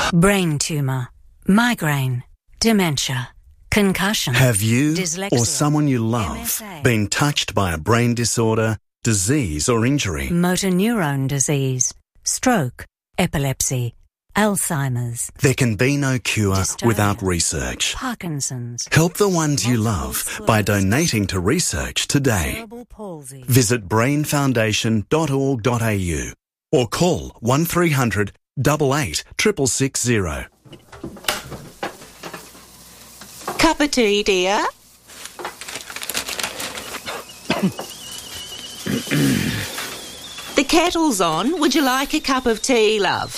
Brain tumour, migraine, dementia, concussion. Have you dyslexia, or someone you love MSA, been touched by a brain disorder, disease or injury? motor neurone disease, stroke, epilepsy, Alzheimer's. There can be no cure Dystonia, without research. Parkinson's. Help the ones you multiple love sclerosis, by donating to research today. cerebral palsy. Visit brainfoundation.org.au or call 1300 88 660. Cup of tea, dear? The kettle's on. Would you like a cup of tea, love?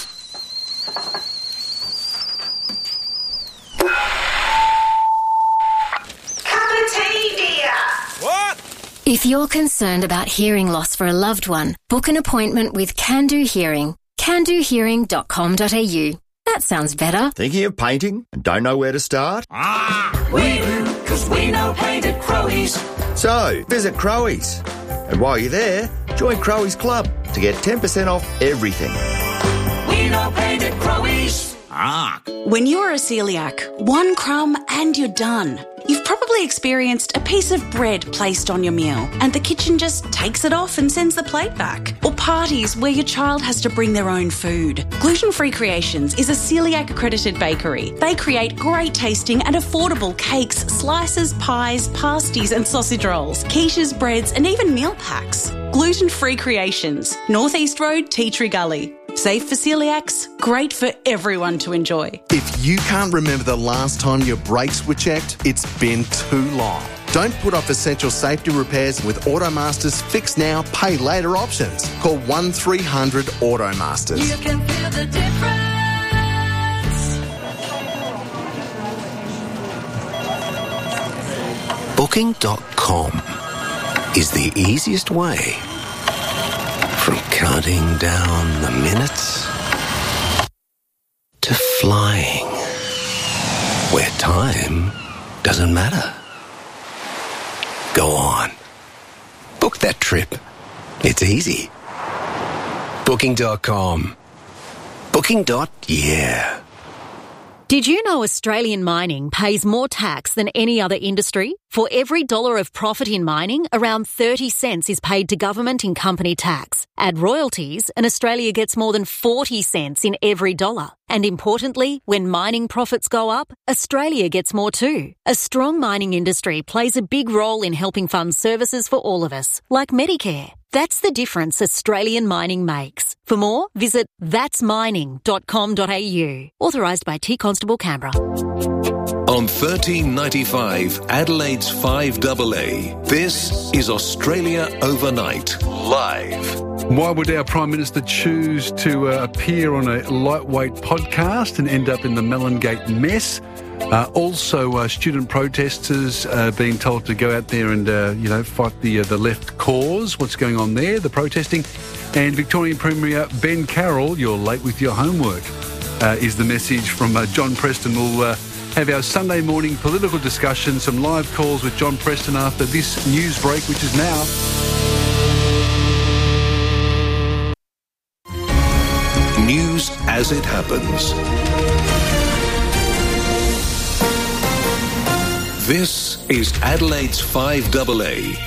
Cup of tea, dear. What? If you're concerned about hearing loss for a loved one, book an appointment with Can Do Hearing. CanDoHearing.com.au. That sounds better. Thinking of painting and don't know where to start? We do, 'cause we know paint at Crowe's. So, visit Crowe's. And while you're there, join Crowe's Club to get 10% off everything. We know paint at Crowe's. When you're a celiac, one crumb and you're done. You've probably experienced a piece of bread placed on your meal and the kitchen just takes it off and sends the plate back. Or parties where your child has to bring their own food. Gluten Free Creations is a celiac accredited bakery. They create great tasting and affordable cakes, slices, pies, pasties and sausage rolls, quiches, breads and even meal packs. Gluten Free Creations, North East Road, Tea Tree Gully. Safe for celiacs, great for everyone to enjoy. If you can't remember the last time your brakes were checked, it's been too long. Don't put off essential safety repairs with Automaster's Fix Now, Pay Later options. Call 1300 Automasters. You can feel the difference. Booking.com is the easiest way from counting down the minutes to flying where time doesn't matter. Go on. Book that trip. It's easy. Booking.com. Booking.yeah. Did you know Australian mining pays more tax than any other industry? For every $1 of profit in mining, around 30 cents is paid to government in company tax. Add royalties, and Australia gets more than 40 cents in every dollar. And importantly, when mining profits go up, Australia gets more too. A strong mining industry plays a big role in helping fund services for all of us, like Medicare. That's the difference Australian mining makes. For more, visit thatsmining.com.au. Authorised by T Constable Canberra. On 1395 Adelaide's 5AA, this is Australia Overnight, live. Why would our Prime Minister choose to appear on a lightweight podcast and end up in the Mellongate mess? Also, student protesters being told to go out there and, fight the left cause. What's going on there? The protesting. And Victorian Premier Ben Carroll, you're late with your homework, is the message from John Preston. We'll have our Sunday morning political discussion, some live calls with John Preston after this news break, which is now. News as it happens. This is Adelaide's 5AA.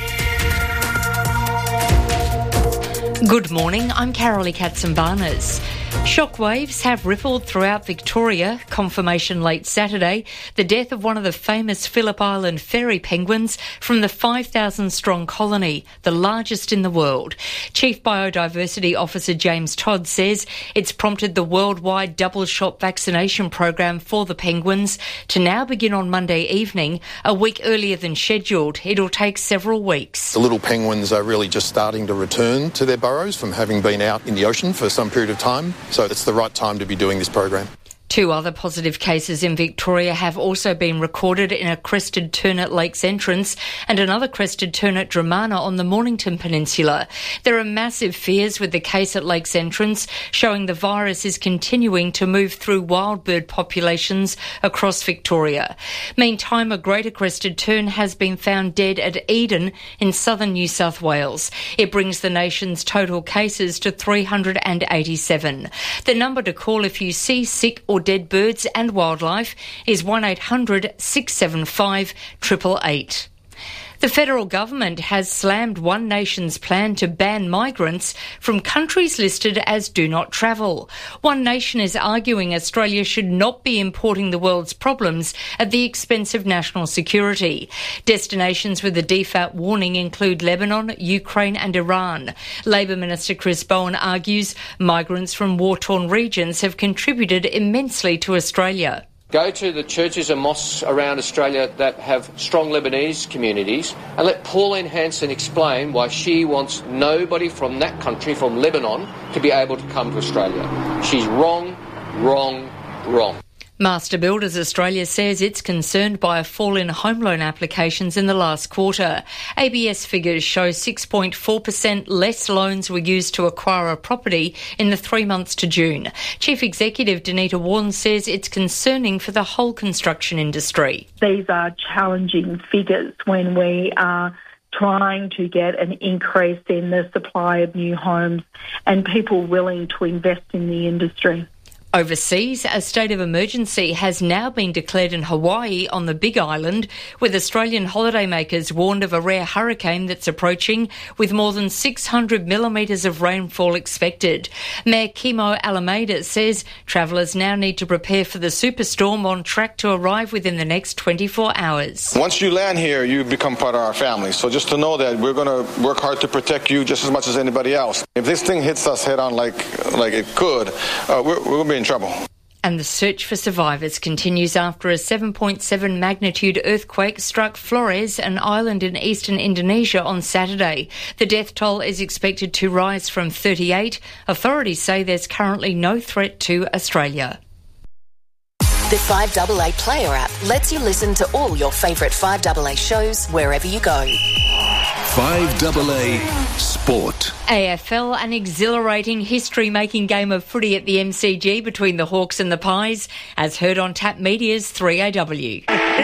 Good morning, I'm Carolee Katzenbarners. Shockwaves have rippled throughout Victoria. Confirmation late Saturday, the death of one of the famous Phillip Island fairy penguins from the 5,000-strong colony, the largest in the world. Chief Biodiversity Officer James Todd says it's prompted the worldwide double-shot vaccination program for the penguins to now begin on Monday evening, a week earlier than scheduled. It'll take several weeks. The little penguins are really just starting to return to their burrows from having been out in the ocean for some period of time. So it's the right time to be doing this program. 2 other positive cases in Victoria have also been recorded in a crested tern at Lakes Entrance and another crested tern at Dramana on the Mornington Peninsula. There are massive fears with the case at Lakes Entrance, showing the virus is continuing to move through wild bird populations across Victoria. Meantime, a greater crested tern has been found dead at Eden in southern New South Wales. It brings the nation's total cases to 387. The number to call if you see sick or for dead birds and wildlife is 1800 675 888. The federal government has slammed One Nation's plan to ban migrants from countries listed as do not travel. One Nation is arguing Australia should not be importing the world's problems at the expense of national security. Destinations with a DFAT warning include Lebanon, Ukraine and Iran. Labor Minister Chris Bowen argues migrants from war-torn regions have contributed immensely to Australia. Go to the churches and mosques around Australia that have strong Lebanese communities and let Pauline Hanson explain why she wants nobody from that country, from Lebanon, to be able to come to Australia. She's wrong, wrong, wrong. Master Builders Australia says it's concerned by a fall in home loan applications in the last quarter. ABS figures show 6.4% less loans were used to acquire a property in the 3 months to June. Chief Executive Danita Warren says it's concerning for the whole construction industry. These are challenging figures when we are trying to get an increase in the supply of new homes and people willing to invest in the industry. Overseas, a state of emergency has now been declared in Hawaii on the Big Island, with Australian holidaymakers warned of a rare hurricane that's approaching, with more than 600 millimetres of rainfall expected. Mayor Kimo Alameda says travellers now need to prepare for the superstorm on track to arrive within the next 24 hours. Once you land here, you become part of our family. So just to know that we're going to work hard to protect you just as much as anybody else. If this thing hits us head on like it could, we're going to be in trouble. And the search for survivors continues after a 7.7 magnitude earthquake struck Flores, an island in eastern Indonesia, on Saturday. The death toll is expected to rise from 38. Authorities say there's currently no threat to Australia. The 5AA Player app lets you listen to all your favourite 5AA shows wherever you go. 5AA Sport. AFL, an exhilarating history-making game of footy at the MCG between the Hawks and the Pies, as heard on Tap Media's 3AW.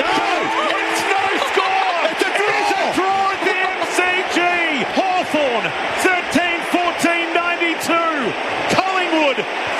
Hawthorn, 13-14-92. Collingwood,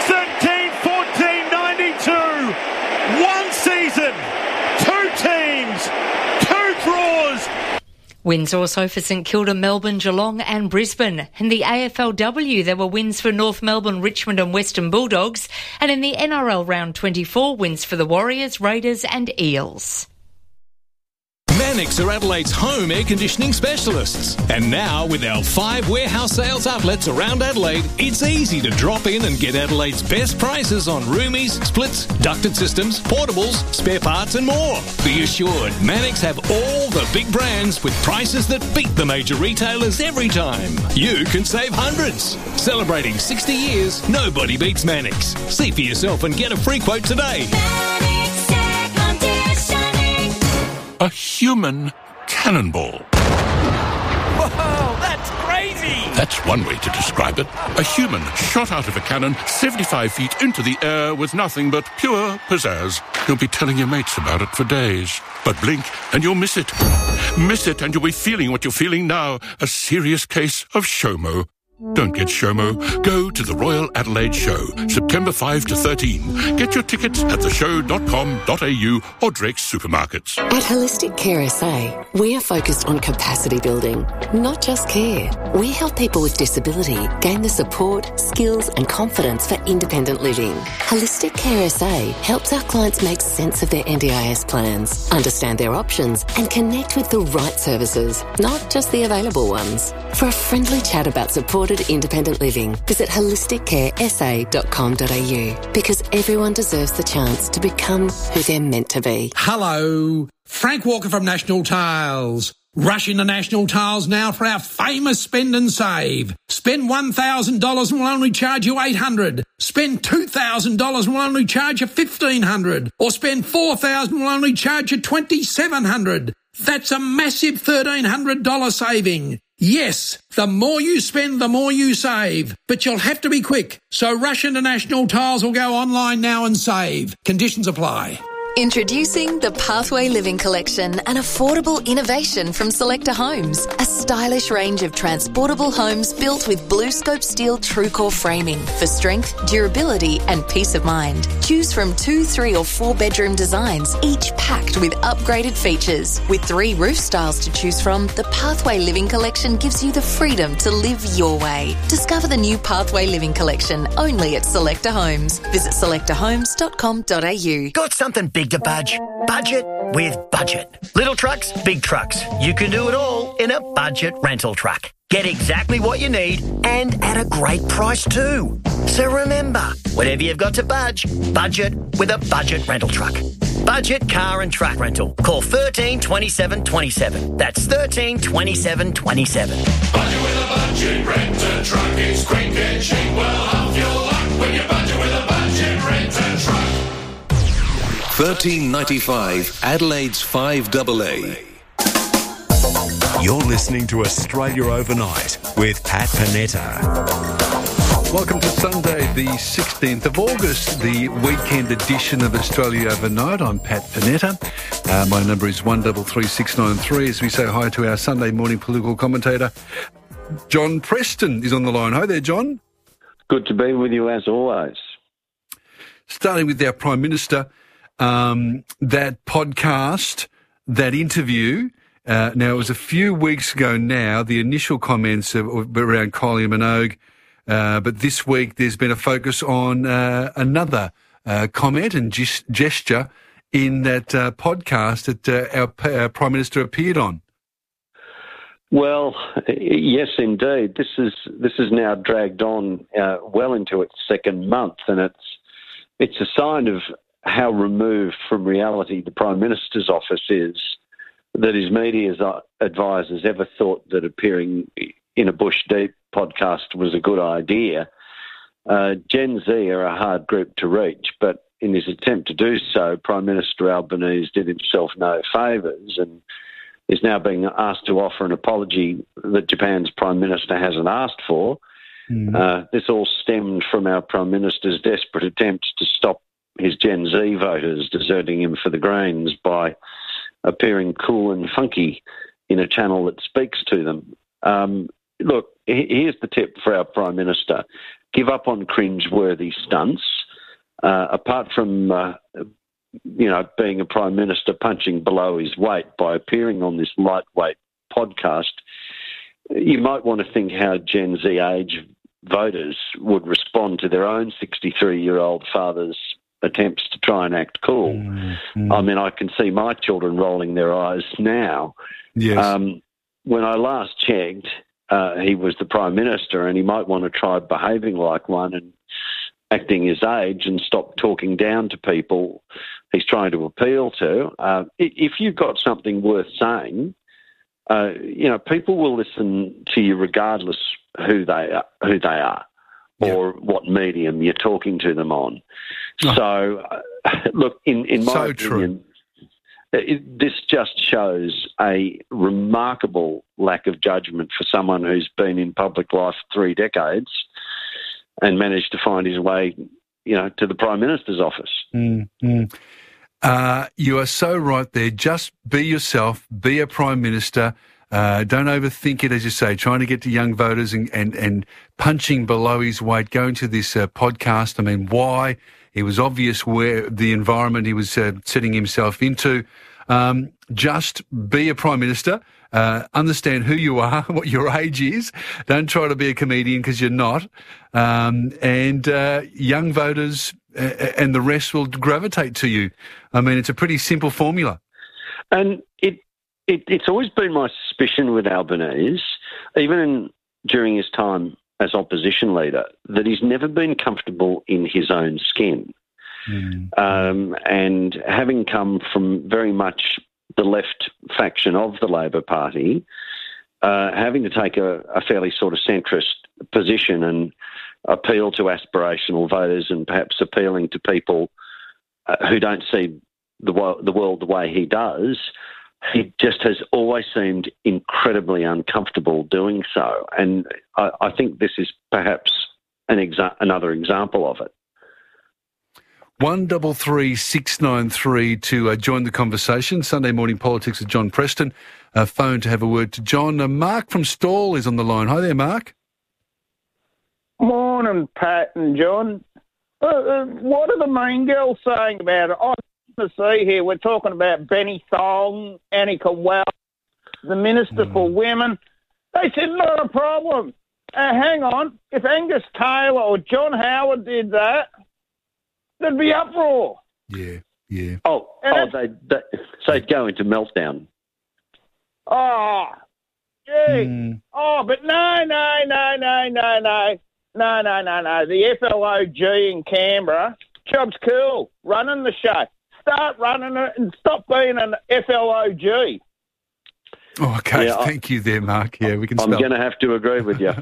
13-14-92. One season, two teams, two draws. Wins also for St Kilda, Melbourne, Geelong and Brisbane. In the AFLW, there were wins for North Melbourne, Richmond and Western Bulldogs. And in the NRL Round 24, wins for the Warriors, Raiders and Eels. Mannix are Adelaide's home air conditioning specialists. And now, with our 5 warehouse sales outlets around Adelaide, it's easy to drop in and get Adelaide's best prices on roomies, splits, ducted systems, portables, spare parts and more. Be assured, Mannix have all the big brands with prices that beat the major retailers every time. You can save hundreds. Celebrating 60 years, nobody beats Mannix. See for yourself and get a free quote today. A human cannonball. Whoa, that's crazy! That's one way to describe it. A human shot out of a cannon 75 feet into the air with nothing but pure pizzazz. You'll be telling your mates about it for days. But blink and you'll miss it. Miss it and you'll be feeling what you're feeling now. A serious case of SHOMO. Don't get SHOMO. Go to the Royal Adelaide Show, September 5 to 13. Get your tickets at theshow.com.au or Drake's Supermarkets. At Holistic Care SA, we are focused on capacity building, not just care. We help people with disability gain the support, skills and confidence for independent living. Holistic Care SA helps our clients make sense of their NDIS plans, understand their options and connect with the right services, not just the available ones. For a friendly chat about supported independent living, visit holisticcaresa.com.au, because everyone deserves the chance to become who they're meant to be. Hello, Frank Walker from National Tiles. Rush into National Tiles now for our famous spend and save. Spend $1,000 and we'll only charge you $800. Spend $2,000 and we'll only charge you $1,500. Or spend $4,000 and we'll only charge you $2,700. That's a massive $1,300 saving. Yes, the more you spend, the more you save. But you'll have to be quick. So rush into National Tiles or go online now and save. Conditions apply. Introducing the Pathway Living Collection, an affordable innovation from Selector Homes. A stylish range of transportable homes built with BlueScope steel TrueCore framing for strength, durability and peace of mind. Choose from 2, 3 or 4 bedroom designs, each packed with upgraded features. With 3 roof styles to choose from, the Pathway Living Collection gives you the freedom to live your way. Discover the new Pathway Living Collection only at Selector Homes. Visit selectorhomes.com.au. Got something big to budge? Budget with Budget. Little trucks, big trucks. You can do it all in a Budget rental truck. Get exactly what you need and at a great price too. So remember, whatever you've got to budge, budget with a Budget rental truck. Budget car and truck rental. Call 13 27 27. That's 13 27 27. Budget with a Budget rent-a truck is quick and cheap. Well, half your luck when you budget with a Budget rent-a truck. $13.95 Adelaide's 5AA. You're listening to Australia Overnight with Pat Panetta. Welcome to Sunday, the 16th of August, the weekend edition of Australia Overnight. I'm Pat Panetta. My number is 133693 as we say hi to our Sunday morning political commentator, John Preston is on the line. Hi there, John. Good to be with you as always. Starting with our Prime Minister, that podcast, that interview, now it was a few weeks ago now, the initial comments around Kylie Minogue, but this week there's been a focus on another comment and gesture in that podcast that our Prime Minister appeared on. Well, yes, indeed. This is now dragged on well into its second month, and it's a sign of how removed from reality the Prime Minister's office is, that his media advisors ever thought that appearing in a Bush Deep podcast was a good idea. Gen Z are a hard group to reach, but in his attempt to do so, Prime Minister Albanese did himself no favours and is now being asked to offer an apology that Japan's Prime Minister hasn't asked for. This all stemmed from our Prime Minister's desperate attempts to stop his Gen Z voters deserting him for the Greens by appearing cool and funky in a channel that speaks to them. Look, here's the tip for our Prime Minister. Give up on cringe-worthy stunts. Apart from, being a Prime Minister punching below his weight by appearing on this lightweight podcast, you might want to think how Gen Z age voters would respond to their own 63-year-old father's attempts to try and act cool. I mean, I can see my children rolling their eyes now. Yes. When I last checked, he was the Prime Minister, and he might want to try behaving like one and acting his age and stop talking down to people he's trying to appeal to. If you've got something worth saying, people will listen to you regardless who they are. Or what medium you're talking to them on. So, look, in my opinion, this just shows a remarkable lack of judgment for someone who's been in public life 3 decades and managed to find his way, to the Prime Minister's office. You are so right there. Just be yourself, be a Prime Minister. Don't overthink it, as you say, trying to get to young voters and punching below his weight, going to this podcast. I mean, why? It was obvious where the environment he was setting himself into. Just be a Prime Minister, understand who you are, what your age is. Don't try to be a comedian because you're not. And young voters and the rest will gravitate to you. I mean, it's a pretty simple formula. And it's always been my suspicion with Albanese, even during his time as opposition leader, that he's never been comfortable in his own skin. And having come from very much the left faction of the Labor Party, having to take a fairly sort of centrist position and appeal to aspirational voters and perhaps appealing to people who don't see the world the way he does, he just has always seemed incredibly uncomfortable doing so. And I think this is perhaps another example of it. 133693 to join the conversation. Sunday Morning Politics with John Preston. Phone to have a word to John. Mark from Stawell is on the line. Hi there, Mark. Morning, Pat and John. What are the main girls saying about it? I want to see here, we're talking about Benny Thong, Annika Wells, the Minister for Women. They said, not a problem. Hang on, if Angus Taylor or John Howard did that, there'd be uproar. Yeah. So it'd go into meltdown. Oh, gee. Oh, but no. The FLOG in Canberra, job's cool. Running the show. Start running it and stop being an FLOG. Oh, okay. Yeah, thank you there, Mark. Yeah, we can I'm going to have to agree with you.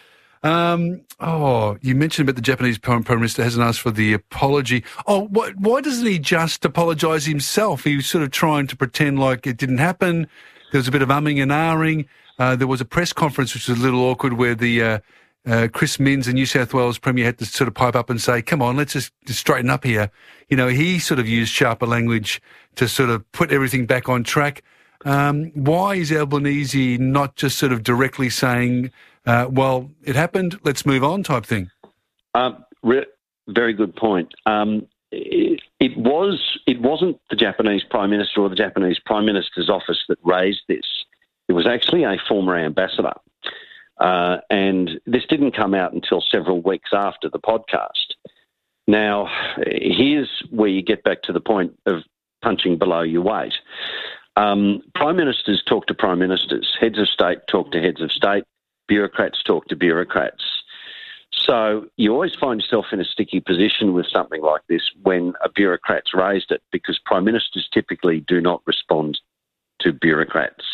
You mentioned about the Japanese Prime Minister hasn't asked for the apology. Oh, why doesn't he just apologise himself? He was sort of trying to pretend like it didn't happen. There was a bit of umming and ahhing. There was a press conference which was a little awkward where the Chris Minns, the New South Wales Premier, had to sort of pipe up and say, come on, let's just straighten up here. You know, he sort of used sharper language to sort of put everything back on track. Why is Albanese not just sort of directly saying, well, it happened, let's move on type thing? Very good point. It wasn't the Japanese Prime Minister or the Japanese Prime Minister's office that raised this. It was actually a former ambassador. And this didn't come out until several weeks after the podcast. Now, here's where you get back to the point of punching below your weight. Prime ministers talk to prime ministers. Heads of state talk to heads of state. Bureaucrats talk to bureaucrats. So you always find yourself in a sticky position with something like this when a bureaucrat's raised it, because prime ministers typically do not respond to bureaucrats.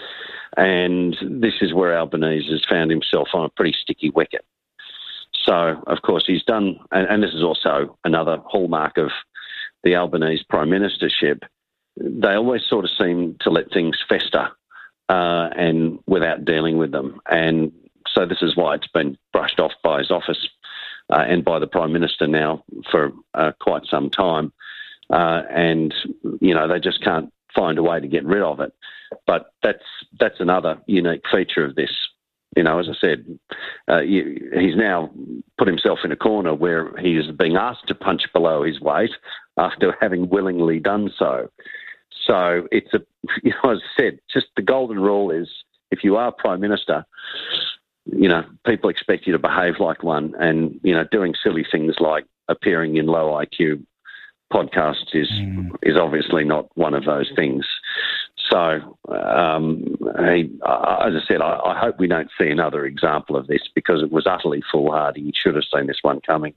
And this is where Albanese has found himself on a pretty sticky wicket. So, of course, he's done, and this is also another hallmark of the Albanese prime ministership, they always sort of seem to let things fester and without dealing with them. And so this is why it's been brushed off by his office and by the Prime Minister now for quite some time. And, you know, they just can't find a way to get rid of it. But that's another unique feature of this. You know, as I said, he's now put himself in a corner where he is being asked to punch below his weight after having willingly done so. So it's as I said, just the golden rule is if you are Prime Minister, you know, people expect you to behave like one, and, you know, doing silly things like appearing in low IQ podcasts is obviously not one of those things. So, as I said, I hope we don't see another example of this, because it was utterly foolhardy. You should have seen this one coming.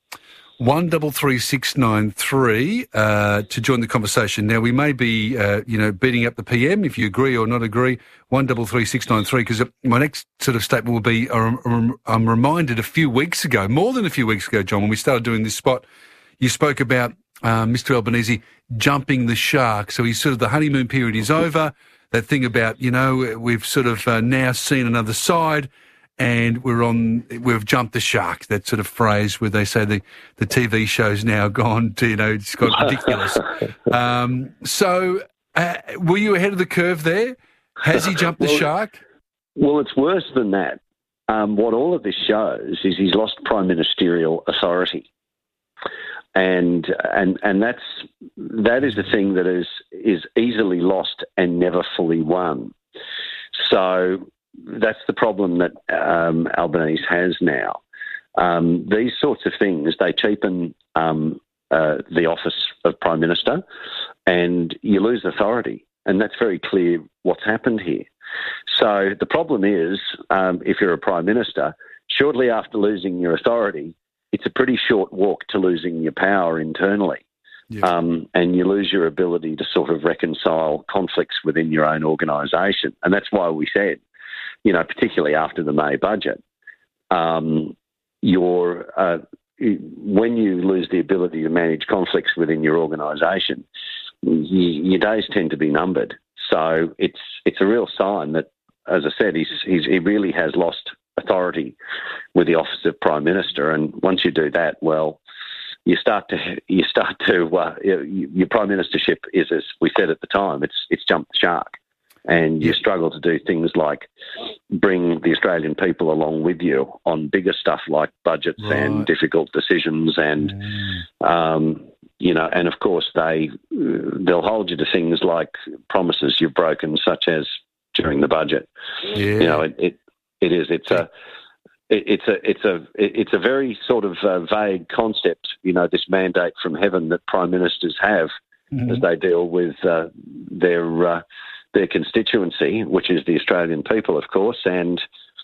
133693 to join the conversation. Now, we may be, beating up the PM if you agree or not agree. 133693, because my next sort of statement will be, I'm reminded a few weeks ago, more than a few weeks ago, John, when we started doing this spot, you spoke about Mr. Albanese jumping the shark. So he's sort of, the honeymoon period is over. That thing about, you know, we've sort of now seen another side, and we've jumped the shark, that sort of phrase where they say the TV show's now gone to, you know, it's got ridiculous. So were you ahead of the curve there? Has he jumped the shark? Well, it's worse than that. What all of this shows is he's lost prime ministerial authority. And that is the thing that is easily lost and never fully won. So that's the problem that Albanese has now. These sorts of things, they cheapen the office of Prime Minister, and you lose authority. And that's very clear what's happened here. So the problem is, if you're a Prime Minister, shortly after losing your authority, it's a pretty short walk to losing your power internally. Yeah. And you lose your ability to sort of reconcile conflicts within your own organisation. And that's why we said, you know, particularly after the May budget, when you lose the ability to manage conflicts within your organisation, your days tend to be numbered. So it's a real sign that, as I said, he really has lost authority with the office of Prime Minister. And once you do that, well, you start to your prime ministership is, as we said at the time, it's jumped the shark, and you struggle to do things like bring the Australian people along with you on bigger stuff like budgets and difficult decisions, and and of course they'll hold you to things like promises you've broken, such as during the budget. It's a very sort of vague concept, this mandate from heaven that prime ministers have as they deal with their constituency, which is the Australian people, of course. And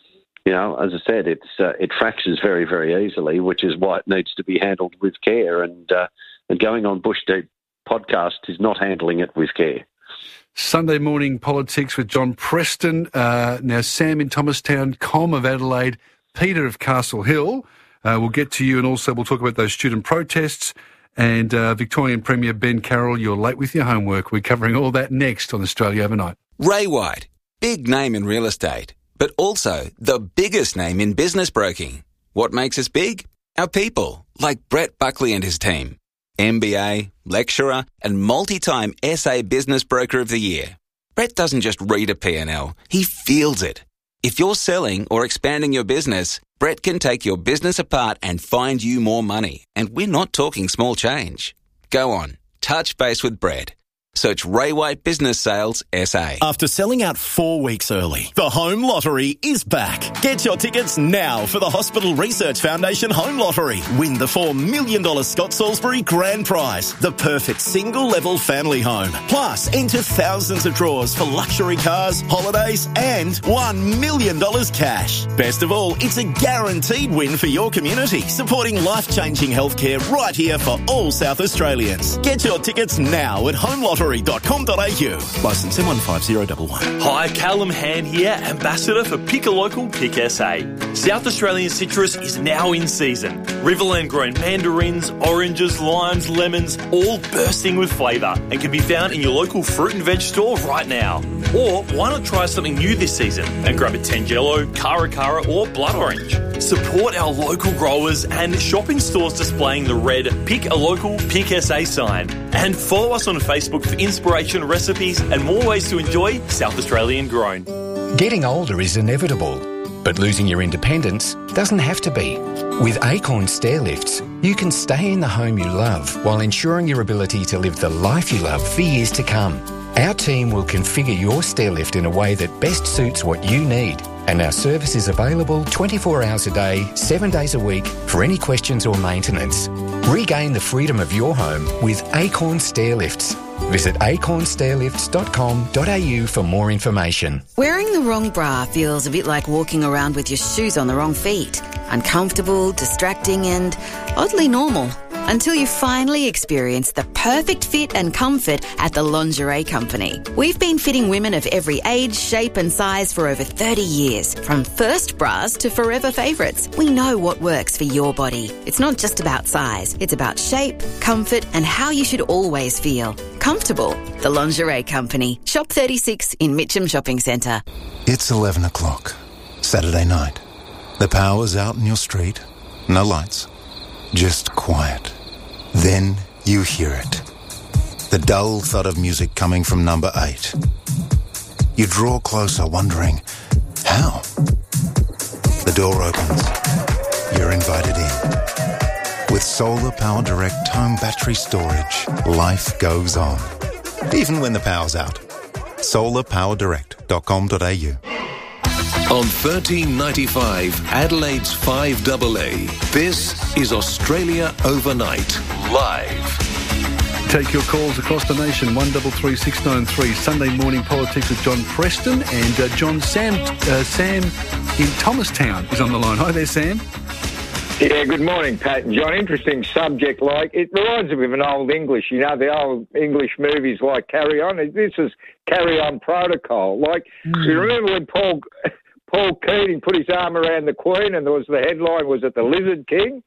as I said, it fractures very, very easily, which is why it needs to be handled with care. And going on Bush Deep podcast is not handling it with care. Sunday morning politics with John Preston. Now, Sam in Thomastown, Com of Adelaide, Peter of Castle Hill. We'll get to you, and also we'll talk about those student protests. And Victorian Premier Ben Carroll, you're late with your homework. We're covering all that next on Australia Overnight. Ray White, big name in real estate, but also the biggest name in business broking. What makes us big? Our people, like Brett Buckley and his team. MBA, lecturer, and multi-time SA Business Broker of the Year. Brett doesn't just read a P&L, he feels it. If you're selling or expanding your business, Brett can take your business apart and find you more money. And we're not talking small change. Go on, touch base with Brett. Search Ray White Business Sales SA. After selling out 4 weeks early, the Home Lottery is back. Get your tickets now for the Hospital Research Foundation Home Lottery. Win the $4 million Scott Salisbury Grand Prize, the perfect single-level family home. Plus, enter thousands of draws for luxury cars, holidays, and $1 million cash. Best of all, it's a guaranteed win for your community, supporting life-changing healthcare right here for all South Australians. Get your tickets now at homelottery.com.au. Licence M15011. Hi, Callum Hand here, Ambassador for Pick a Local, Pick SA. South Australian citrus is now in season. Riverland grown mandarins, oranges, limes, lemons, all bursting with flavour and can be found in your local fruit and veg store right now. Or why not try something new this season and grab a Tangelo, Caracara or blood orange. Support our local growers and shopping stores displaying the red Pick a Local, Pick SA sign. And follow us on Facebook for inspiration, recipes and more ways to enjoy South Australian grown. Getting older is inevitable, but losing your independence doesn't have to be. With Acorn Stair Lifts, you can stay in the home you love while ensuring your ability to live the life you love for years to come. Our team will configure your stair lift in a way that best suits what you need. And our service is available 24 hours a day, 7 days a week for any questions or maintenance. Regain the freedom of your home with Acorn Stair Lifts. Visit acornstairlifts.com.au for more information. Wearing the wrong bra feels a bit like walking around with your shoes on the wrong feet. Uncomfortable, distracting and oddly normal. Until you finally experience the perfect fit and comfort at the Lingerie Company. We've been fitting women of every age, shape and size for over 30 years. From first bras to forever favourites, we know what works for your body. It's not just about size, it's about shape, comfort and how you should always feel. Comfortable. The Lingerie Company. Shop 36 in Mitcham Shopping Centre. It's 11 o'clock, Saturday night. The power's out in your street, no lights, just quiet. Then you hear it. The dull thud of music coming from number 8. You draw closer, wondering, how? The door opens. You're invited in. With Solar Power Direct home battery storage, life goes on. Even when the power's out. solarpowerdirect.com.au. On 1395 Adelaide's 5AA, this is Australia Overnight, live. Take your calls across the nation, 133693. Sunday morning politics with John Preston and Sam in Thomastown is on the line. Hi there, Sam. Yeah, good morning, Pat and John. Interesting subject. Like, it reminds me of an old English, the old English movies like Carry On. This is Carry On Protocol. Like, you remember when Paul Keating put his arm around the Queen and there was the headline, was it the Lizard King?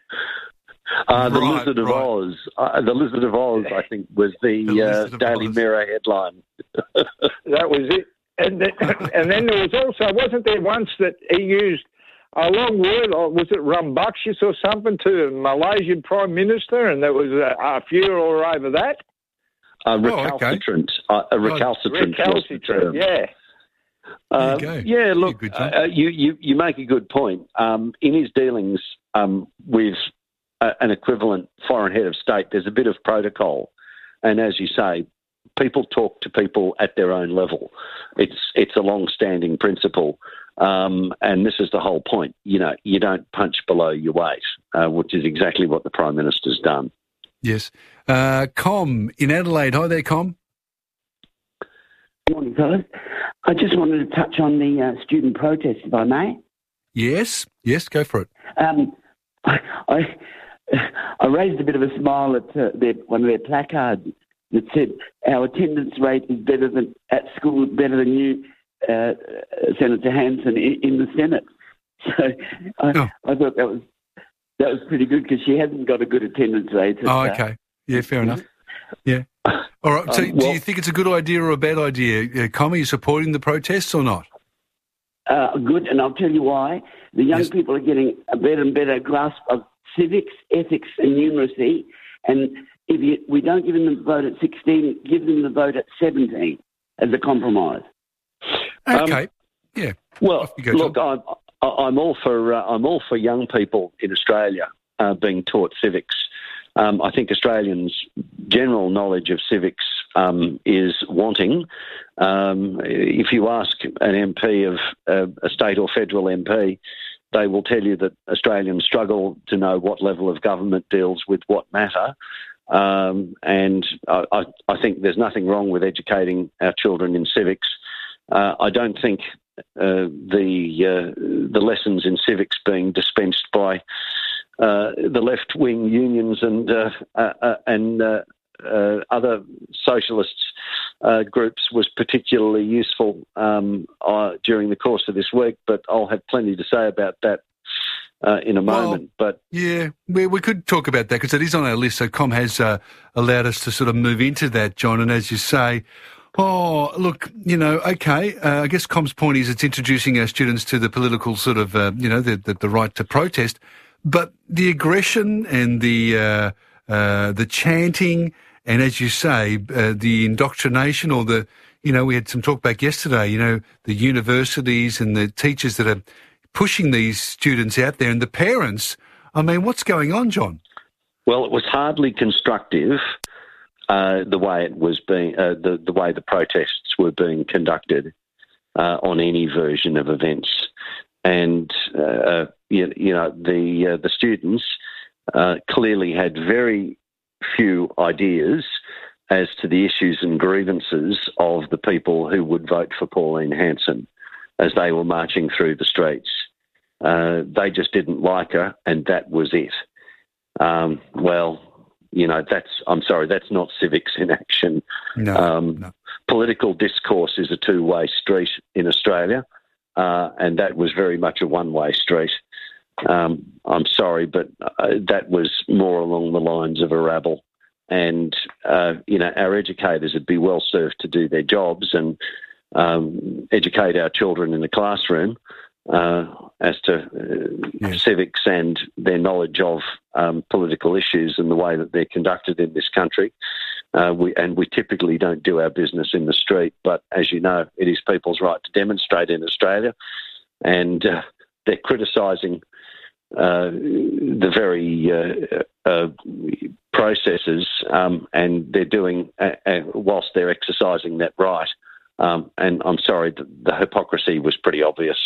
The Lizard of Oz. The Lizard of Oz, I think, was the Daily Mirror headline. That was it. And then there was also, wasn't there once that he used a long word, was it rambunctious or something, to the Malaysian Prime Minister, and there was a furor over that? Recalcitrant. Recalcitrant, yeah. Yeah, look, you make a good point. In his dealings with an equivalent foreign head of state, there's a bit of protocol. And as you say, people talk to people at their own level. It's a long-standing principle. And this is the whole point. You know, you don't punch below your weight, which is exactly what the Prime Minister's done. Yes. Com in Adelaide. Hi there, Com. Good morning, fellas. I just wanted to touch on the student protest, if I may. Yes, go for it. I raised a bit of a smile at one of their placards that said, "Our attendance rate is better than at school, better than you, Senator Hanson, in the Senate." So I thought that was pretty good, because she hasn't got a good attendance rate. Okay. Yeah, fair enough. Yeah. All right. So do you think it's a good idea or a bad idea? Com, are you supporting the protests or not? Good, and I'll tell you why. The young people are getting a better and better grasp of civics, ethics and numeracy, and if we don't give them the vote at 16, give them the vote at 17 as a compromise. Okay. Yeah. Well, look, I'm all for young people in Australia being taught civics. I think Australians' general knowledge of civics is wanting. If you ask an MP of a state or federal MP, they will tell you that Australians struggle to know what level of government deals with what matter. And I think there's nothing wrong with educating our children in civics. I don't think the lessons in civics being dispensed by the left-wing unions and other socialists groups was particularly useful during the course of this week, but I'll have plenty to say about that in a moment. But yeah, we could talk about that, because it is on our list. So Com has allowed us to sort of move into that, John, and as you say, look, okay, I guess Com's point is it's introducing our students to the political sort of, the right to protest, but the aggression and the chanting, and as you say, the indoctrination, or we had some talk back yesterday, the universities and the teachers that are pushing these students out there, and the parents. I mean, what's going on, John? Well, it was hardly constructive the way it was being, the way the protests were being conducted on any version of events, and the students clearly had very few ideas as to the issues and grievances of the people who would vote for Pauline Hanson as they were marching through the streets. They just didn't like her, and that was it. That's not civics in action. No. Political discourse is a two-way street in Australia, and that was very much a one-way street. I'm sorry, but that was more along the lines of a rabble. And, our educators would be well served to do their jobs and educate our children in the classroom as to civics and their knowledge of political issues and the way that they're conducted in this country. We typically don't do our business in the street, but as you know, it is people's right to demonstrate in Australia, and they're criticising the very processes, and they're doing whilst they're exercising that right. And I'm sorry, the hypocrisy was pretty obvious.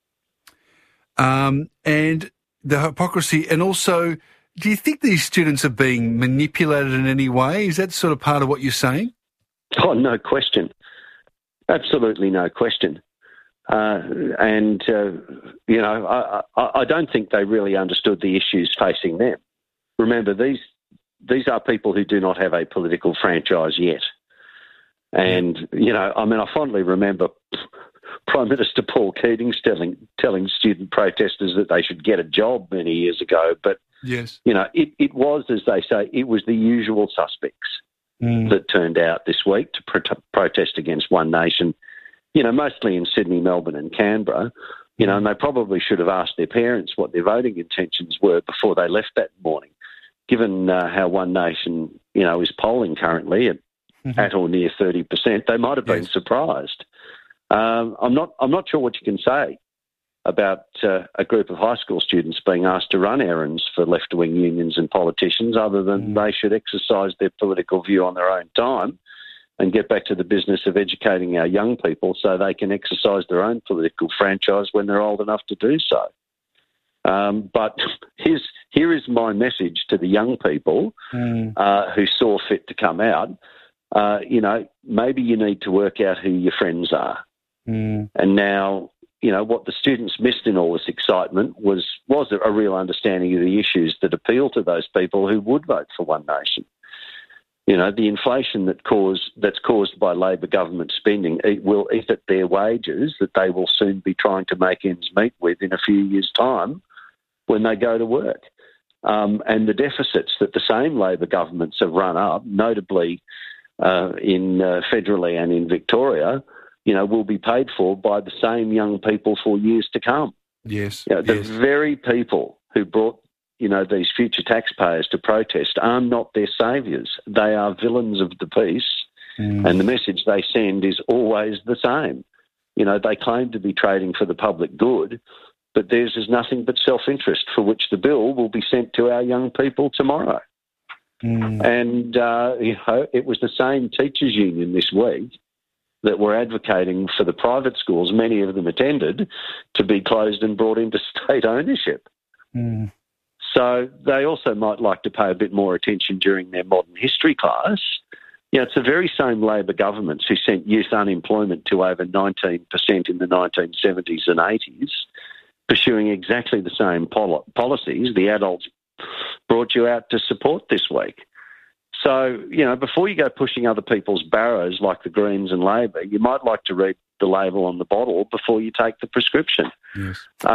And the hypocrisy, and also, do you think these students are being manipulated in any way? Is that sort of part of what you're saying? Oh, no question. Absolutely no question. I don't think they really understood the issues facing them. Remember, these are people who do not have a political franchise yet. And, I fondly remember Prime Minister Paul Keating telling student protesters that they should get a job many years ago. But, yes, it was, as they say, it was the usual suspects that turned out this week to protest against One Nation, mostly in Sydney, Melbourne and Canberra. And they probably should have asked their parents what their voting intentions were before they left that morning. Given how One Nation, is polling currently at or near 30%, they might have been surprised. I'm not sure what you can say about a group of high school students being asked to run errands for left-wing unions and politicians, other than they should exercise their political view on their own time and get back to the business of educating our young people so they can exercise their own political franchise when they're old enough to do so. But here is my message to the young people who saw fit to come out. Maybe you need to work out who your friends are. And now, what the students missed in all this excitement was a real understanding of the issues that appeal to those people who would vote for One Nation. The inflation that's caused by Labor government spending, it will eat at their wages that they will soon be trying to make ends meet with in a few years' time when they go to work. And the deficits that the same Labor governments have run up, notably in federally and in Victoria, will be paid for by the same young people for years to come. Yes. The very people who brought, these future taxpayers to protest are not their saviours. They are villains of the peace, and the message they send is always the same. They claim to be trading for the public good, but theirs is nothing but self-interest, for which the bill will be sent to our young people tomorrow. And, it was the same teachers' union this week that were advocating for the private schools, many of them attended, to be closed and brought into state ownership. So they also might like to pay a bit more attention during their modern history class. It's the very same Labor governments who sent youth unemployment to over 19% in the 1970s and 80s, pursuing exactly the same policies the adults brought you out to support this week. So, before you go pushing other people's barrows like the Greens and Labor, you might like to read the label on the bottle before you take the prescription. Yes.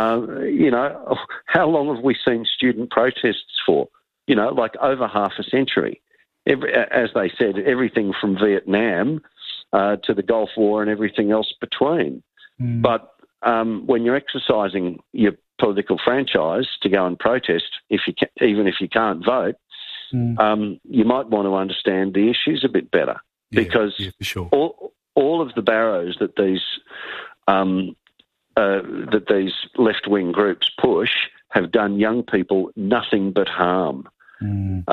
How long have we seen student protests for? Like over half a century. As they said, everything from Vietnam to the Gulf War and everything else between. But when you're exercising your political franchise to go and protest, even if you can't vote, you might want to understand the issues a bit better, because for sure. all of the barrows that these left-wing groups push have done young people nothing but harm. We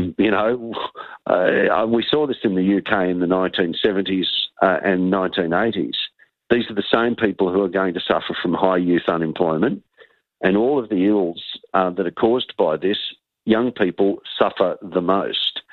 saw this in the UK in the 1970s and 1980s. These are the same people who are going to suffer from high youth unemployment, and all of the ills that are caused by this, young people suffer the most.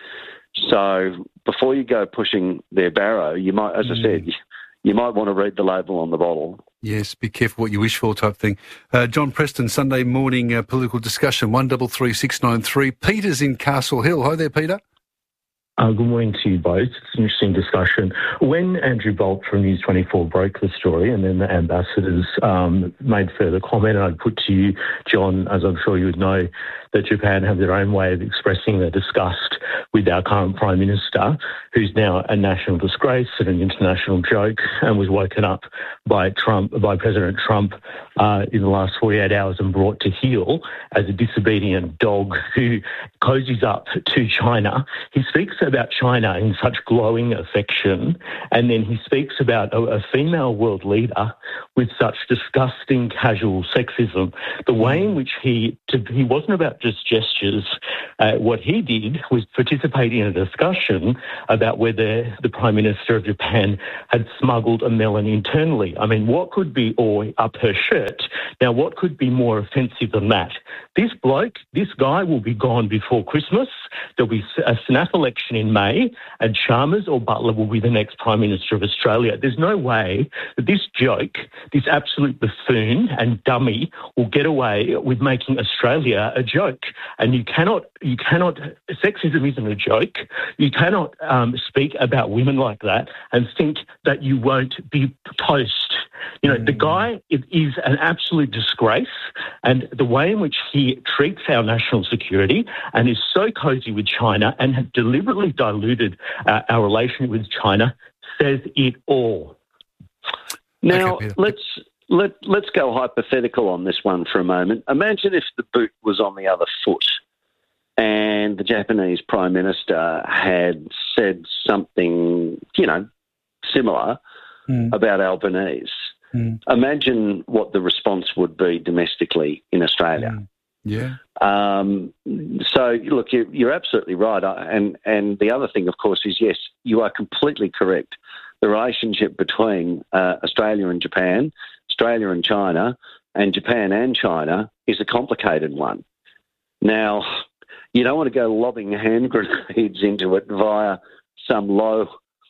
So before you go pushing their barrow, you might, as I said, you might want to read the label on the bottle. Yes, be careful what you wish for type thing. John Preston, Sunday morning political discussion, 133693. Peter's in Castle Hill. Hi there, Peter. Good morning to you both. It's an interesting discussion. When Andrew Bolt from News 24 broke the story and then the ambassadors made further comment, and I'd put to you, John, as I'm sure you would know, that Japan have their own way of expressing their disgust with our current Prime Minister, who's now a national disgrace and an international joke, and was woken up by President Trump in the last 48 hours and brought to heel as a disobedient dog who cozies up to China. He speaks about China in such glowing affection, and then he speaks about a female world leader with such disgusting casual sexism. The way in which he wasn't about just gestures. What he did was participate in a discussion about whether the Prime Minister of Japan had smuggled a melon internally. I mean, what could be, or up her shirt? Now, what could be more offensive than that? This guy will be gone before Christmas. There'll be a snap election in May, and Chalmers or Butler will be the next Prime Minister of Australia. There's no way that this joke, this absolute buffoon and dummy, will get away with making Australia a joke. And you cannot, sexism isn't a joke. You cannot speak about women like that and think that you won't be toast. The guy is an absolute disgrace, and the way in which he treats our national security and is so cosy with China and has deliberately diluted our relationship with China says it all. Now, okay, let's go hypothetical on this one for a moment. Imagine if the boot was on the other foot and the Japanese Prime Minister had said something, similar about Albanese. Imagine what the response would be domestically in Australia. Yeah. So, look, you're absolutely right. And the other thing, of course, is, yes, you are completely correct. The relationship between Australia and Japan, Australia and China, and Japan and China is a complicated one. Now, you don't want to go lobbing hand grenades into it via some low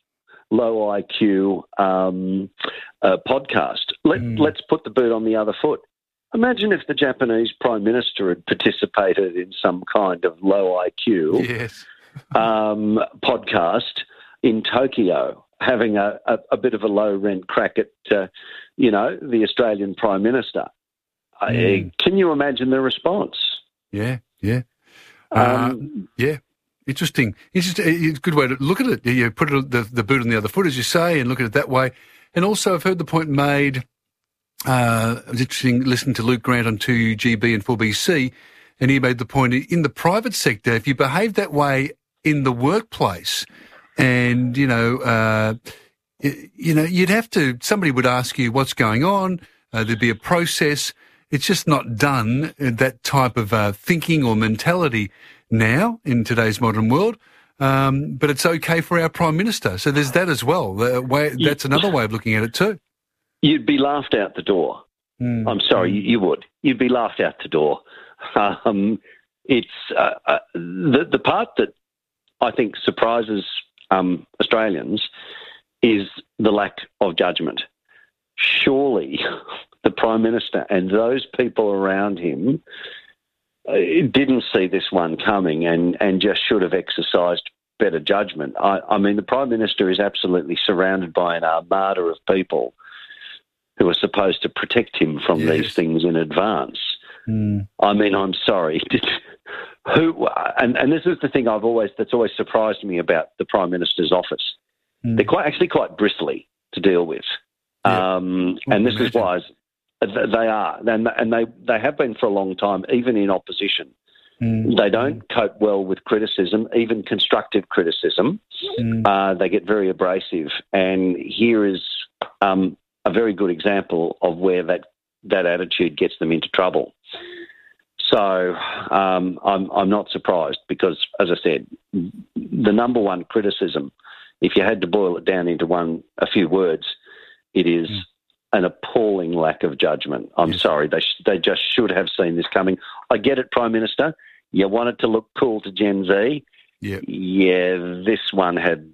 IQ podcast. Let's put the boot on the other foot. Imagine if the Japanese Prime Minister had participated in some kind of low IQ podcast in Tokyo, having a bit of a low rent crack at, the Australian Prime Minister. Can you imagine the response? Yeah. Interesting. It's a good way to look at it. You put the boot on the other foot, as you say, and look at it that way. And also, I've heard the point made, it was interesting listening to Luke Grant on 2GB and 4BC, and he made the point, in the private sector, if you behave that way in the workplace, and, you'd have to, somebody would ask you what's going on, there'd be a process. It's just not done, that type of thinking or mentality now in today's modern world. But it's okay for our Prime Minister. So there's that as well. That's another way of looking at it too. You'd be laughed out the door. I'm sorry, you would. You'd be laughed out the door. It's the part that I think surprises Australians is the lack of judgment. Surely the Prime Minister and those people around him didn't see this one coming and just should have exercised better judgment. I mean, the Prime Minister is absolutely surrounded by an armada of people who are supposed to protect him from these things in advance. I mean, I'm sorry. And this is the thing that's always surprised me about the Prime Minister's office. They're quite bristly to deal with. And this is why they are. And they have been for a long time, even in opposition. They don't cope well with criticism, even constructive criticism. They get very abrasive. And here is a very good example of where that attitude gets them into trouble. So I'm not surprised because, as I said, the number one criticism, if you had to boil it down into a few words, it is an appalling lack of judgment. I'm sorry. They just should have seen this coming. I get it, Prime Minister. You want it to look cool to Gen Z. Yeah, this one had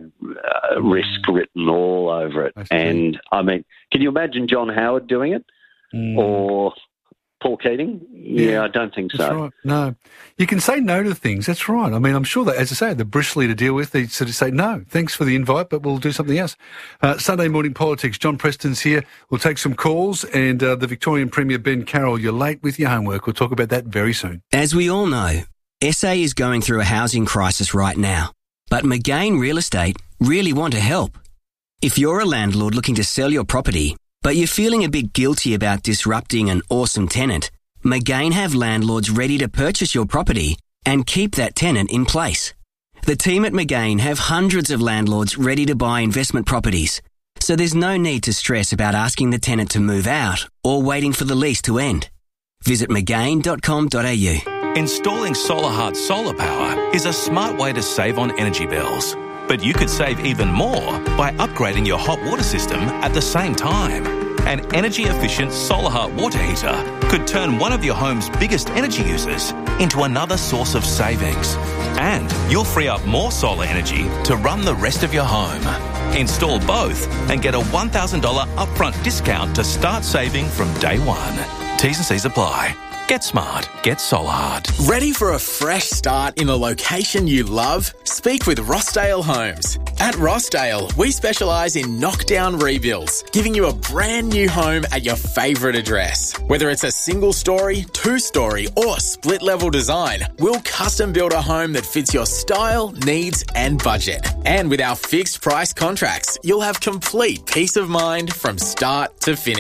risk written all over it. And, I mean, can you imagine John Howard doing it? Or Paul Keating? Yeah, I don't think so. That's right. No. You can say no to things. That's right. I mean, I'm sure that, as I say, they're bristly to deal with. They sort of say, no, thanks for the invite, but we'll do something else. Sunday Morning Politics. John Preston's here. We'll take some calls. And the Victorian Premier, Ben Carroll, you're late with your homework. We'll talk about that very soon. As we all know, SA is going through a housing crisis right now. But McGain Real Estate really want to help. If you're a landlord looking to sell your property, but you're feeling a bit guilty about disrupting an awesome tenant, McGain have landlords ready to purchase your property and keep that tenant in place. The team at McGain have hundreds of landlords ready to buy investment properties, so there's no need to stress about asking the tenant to move out or waiting for the lease to end. Visit mcgain.com.au. Installing SolarHeart solar power is a smart way to save on energy bills. But you could save even more by upgrading your hot water system at the same time. An energy-efficient SolarHeart water heater could turn one of your home's biggest energy users into another source of savings. And you'll free up more solar energy to run the rest of your home. Install both and get a $1,000 upfront discount to start saving from day one. T's and C's apply. Get smart. Get SolarHeart. Ready for a fresh start in a location you love? Speak with Rossdale Homes. At Rossdale, we specialise in knockdown rebuilds, giving you a brand new home at your favourite address. Whether it's a single story, 2-story or split level design, we'll custom build a home that fits your style, needs and budget. And with our fixed price contracts, you'll have complete peace of mind from start to finish.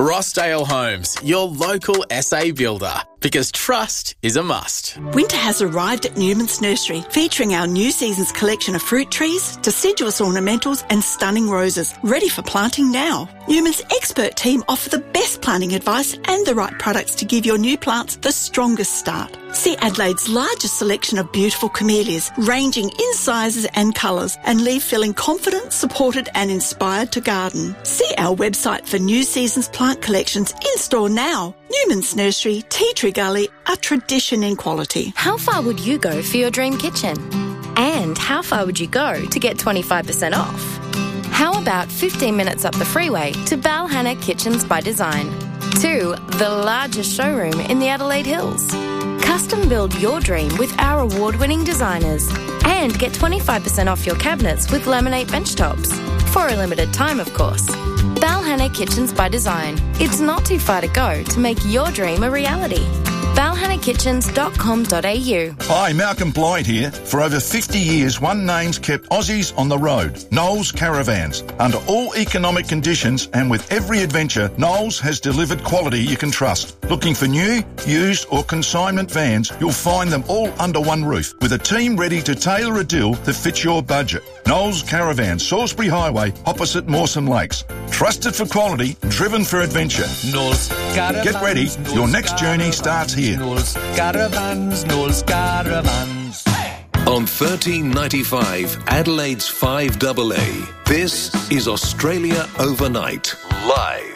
Rossdale Homes, your local SA builder, because trust is a must. Winter has arrived at Newman's Nursery, featuring our new season's collection of fruit trees, deciduous ornamentals and stunning roses, ready for planting now. Newman's expert team offer the best planting advice and the right products to give your new plants the strongest start. See Adelaide's largest selection of beautiful camellias, ranging in sizes and colours, and leave feeling confident, supported and inspired to garden. See our website for new season's plant collections in store now. Newman's Nursery, Tea Tree Gully, a tradition in quality. How far would you go for your dream kitchen? And how far would you go to get 25% off? How about 15 minutes up the freeway to Balhanna Kitchens by Design, to the largest showroom in the Adelaide Hills? Custom build your dream with our award-winning designers and get 25% off your cabinets with laminate bench tops. For a limited time, of course. Balhanna Kitchens by Design. It's not too far to go to make your dream a reality. balhannakitchens.com.au. Hi, Malcolm Blyde here. For over 50 years, one name's kept Aussies on the road. Knowles Caravans. Under all economic conditions and with every adventure, Knowles has delivered quality you can trust. Looking for new, used or consignment vans, you'll find them all under one roof with a team ready to tailor a deal that fits your budget. Knowles Caravans, Salisbury Highway, opposite Mawson Lakes. Trusted for quality, driven for adventure. Knowles Caravans. Get ready, your next journey starts here. Knowles Caravans, Knowles Caravans. On 1395 Adelaide's 5AA, this is Australia Overnight, live.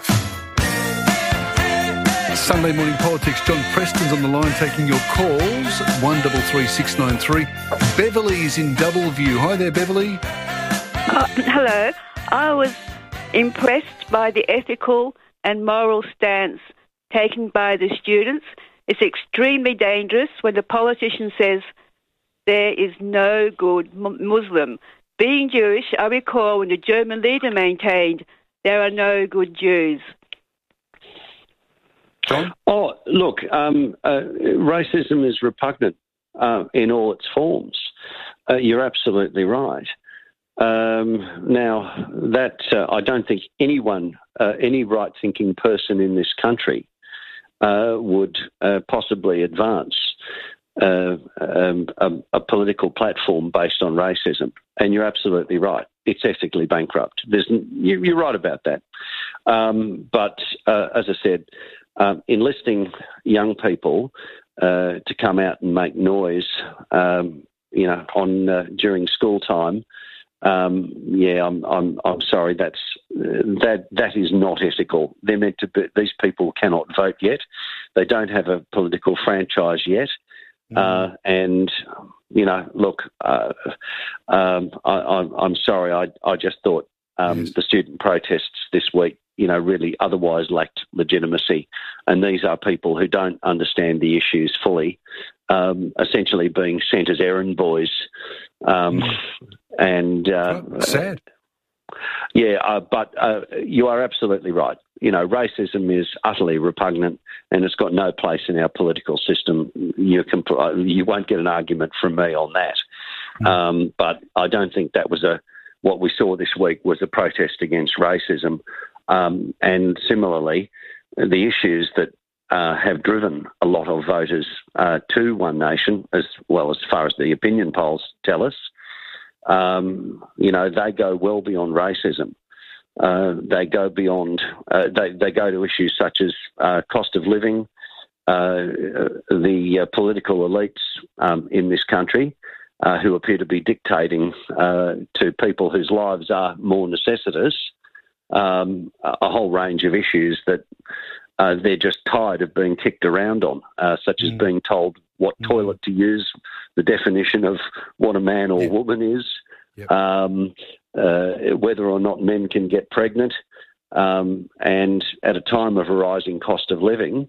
Sunday morning politics. John Preston's on the line taking your calls. 133693. Beverly's in Doubleview. Hi there, Beverly. Hello. I was impressed by the ethical and moral stance taken by the students. It's extremely dangerous when the politician says there is no good Muslim. Being Jewish, I recall when the German leader maintained there are no good Jews. John? Oh, look, racism is repugnant in all its forms. You're absolutely right. Now, that I don't think anyone, any right-thinking person in this country would possibly advance a political platform based on racism. And you're absolutely right. It's ethically bankrupt. You're right about that. But as I said, enlisting young people to come out and make noise, during school time. I'm sorry. That is not ethical. They're meant to be. These people cannot vote yet. They don't have a political franchise yet. And look, I'm sorry. I just thought the student protests this week, really otherwise lacked legitimacy. And these are people who don't understand the issues fully, essentially being sent as errand boys. Sad. Yeah, but you are absolutely right. Racism is utterly repugnant and it's got no place in our political system. You won't get an argument from me on that. But I don't think that was what we saw this week was a protest against racism. And similarly, the issues that have driven a lot of voters to One Nation, as well as far as the opinion polls tell us, they go well beyond racism. They go beyond. They go to issues such as cost of living, the political elites in this country who appear to be dictating to people whose lives are more necessitous a whole range of issues that they're just tired of being kicked around on, such as being told what toilet to use, the definition of what a man or woman is, whether or not men can get pregnant, and at a time of a rising cost of living,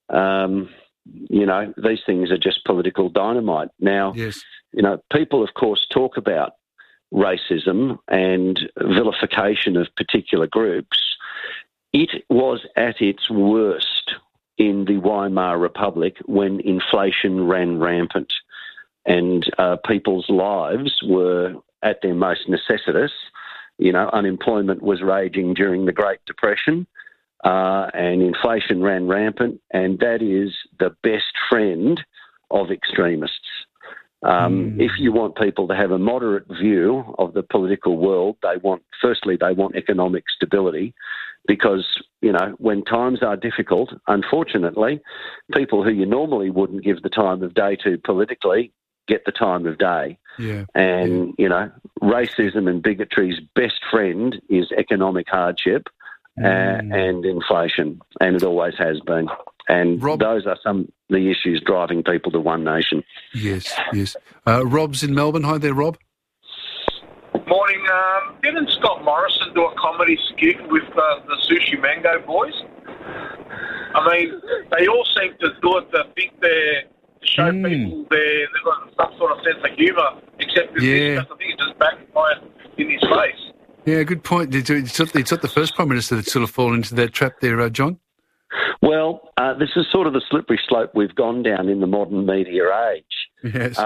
these things are just political dynamite. Now, people, of course, talk about racism and vilification of particular groups. It was at its worst in the Weimar Republic when inflation ran rampant and people's lives were at their most necessitous. Unemployment was raging during the Great Depression. and inflation ran rampant, and that is the best friend of extremists. If you want people to have a moderate view of the political world, they want economic stability, because, when times are difficult, unfortunately, people who you normally wouldn't give the time of day to politically get the time of day. Yeah. And, racism and bigotry's best friend is economic hardship and inflation, and it always has been. And those are some of the issues driving people to One Nation. Yes. Rob's in Melbourne. Hi there, Rob. Morning. Didn't Scott Morrison do a comedy skit with the Sushi Mango boys? I mean, they all seem to do it to think to show people they've got some sort of sense of humour, except this stuff, I think it's just backfired in his face. Yeah, good point. It's not the first Prime Minister that's sort of fallen into that trap there, John. Well, this is sort of the slippery slope we've gone down in the modern media age. Yes.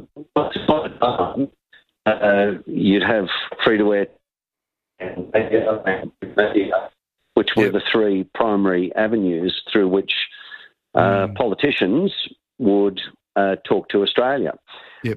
You'd have free-to-air and media, which were the three primary avenues through which politicians would talk to Australia. Yep.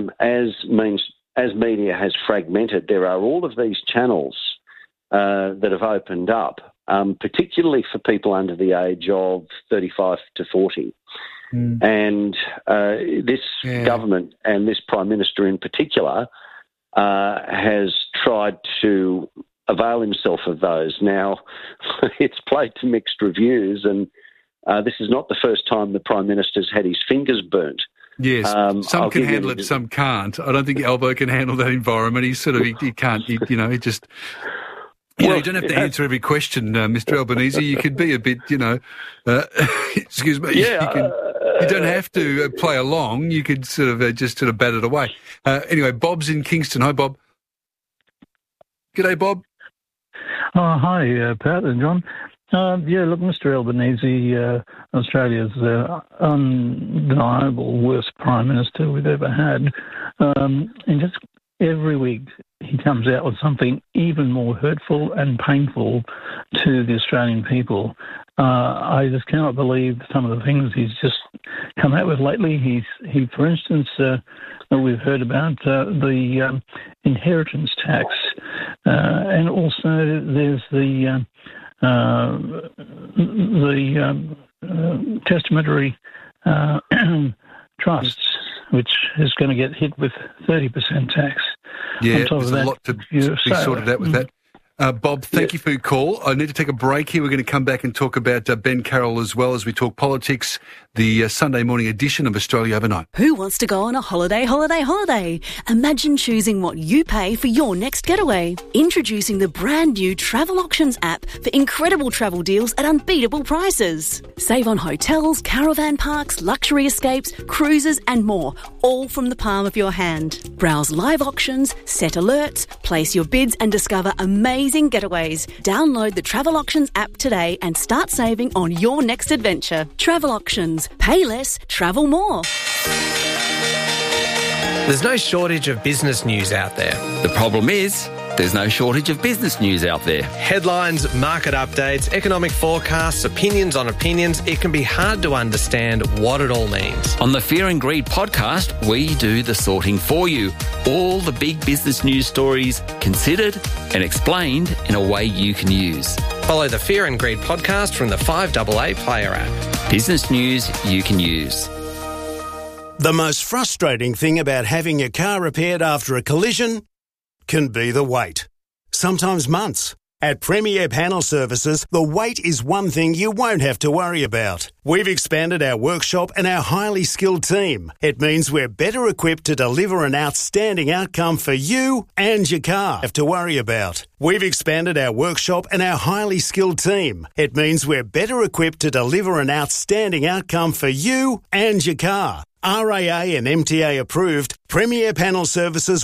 As media has fragmented, there are all of these channels that have opened up, particularly for people under the age of 35 to 40. And this government and this Prime Minister in particular has tried to avail himself of those. Now, it's played to mixed reviews, and this is not the first time the Prime Minister's had his fingers burnt. Yes, some can handle it, some can't. I don't think Albo can handle that environment. He can't, he just... You don't have to answer every question, Mr. Albanese. You could be a bit, excuse me. Yeah, you don't have to play along. You could just bat it away. Anyway, Bob's in Kingston. Hi, Bob. G'day, Bob. Oh, hi, Pat and John. Look, Mr. Albanese, Australia's undeniable worst Prime Minister we've ever had. And just every week he comes out with something even more hurtful and painful to the Australian people. I just cannot believe some of the things he's just come out with lately. He, for instance, we've heard about the inheritance tax, and also there's the testamentary trusts, which is going to get hit with 30% tax. Yeah, there's a lot to be sorted out with that. Bob, thank you for your call. I need to take a break here. We're going to come back and talk about Ben Carroll as well as we talk politics, the Sunday morning edition of Australia Overnight. Who wants to go on a holiday? Imagine choosing what you pay for your next getaway. Introducing the brand new Travel Auctions app for incredible travel deals at unbeatable prices. Save on hotels, caravan parks, luxury escapes, cruises and more, all from the palm of your hand. Browse live auctions, set alerts, place your bids and discover amazing getaways. Download the Travel Auctions app today and start saving on your next adventure. Travel Auctions. Pay less, travel more. There's no shortage of business news out there. The problem is, there's no shortage of business news out there. Headlines, market updates, economic forecasts, opinions on opinions. It can be hard to understand what it all means. On the Fear and Greed podcast, we do the sorting for you. All the big business news stories considered and explained in a way you can use. Follow the Fear and Greed podcast from the 5AA Player app. Business news you can use. The most frustrating thing about having your car repaired after a collision can be the wait. Sometimes months. At Premier Panel Services, the wait is one thing you won't have to worry about. We've expanded our workshop and our highly skilled team. It means we're better equipped to deliver an outstanding outcome for you and your car. Have to worry about. We've expanded our workshop and our highly skilled team. It means we're better equipped to deliver an outstanding outcome for you and your car. RAA and MTA approved, Premier Panel Services